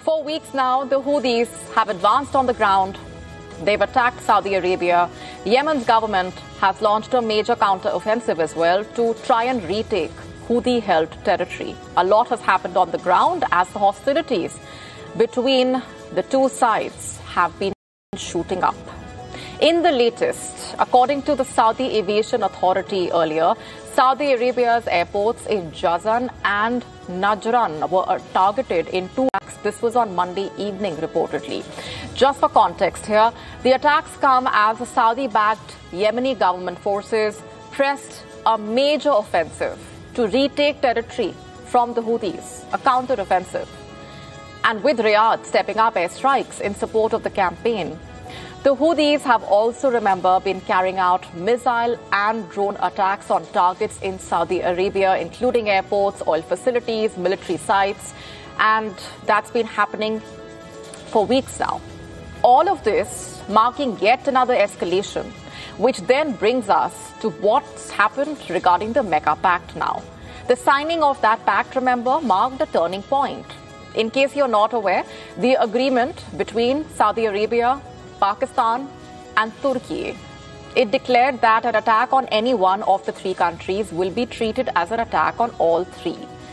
For weeks now, the Houthis have advanced on the ground. They've attacked Saudi Arabia. Yemen's government has launched a major counter-offensive as well to try and retake Houthi-held territory. A lot has happened on the ground as the hostilities between the two sides have been shooting up. In the latest, according to the Saudi Aviation Authority earlier, Saudi Arabia's airports in Jazan and Najran were targeted in 2 attacks. This was on Monday evening, reportedly. Just for context here, the attacks come as the Saudi-backed Yemeni government forces pressed a major offensive to retake territory from the Houthis, a counter-offensive. And with Riyadh stepping up airstrikes in support of the campaign, the Houthis have also, remember, been carrying out missile and drone attacks on targets in Saudi Arabia, including airports, oil facilities, military sites, and that's been happening for weeks now. All of this marking yet another escalation, which then brings us to what's happened regarding the Mecca Pact now. The signing of that pact, remember, marked a turning point. In case you're not aware, the agreement between Saudi Arabia, Pakistan and Turkey, it declared that an attack on any one of the three countries will be treated as an attack on all three.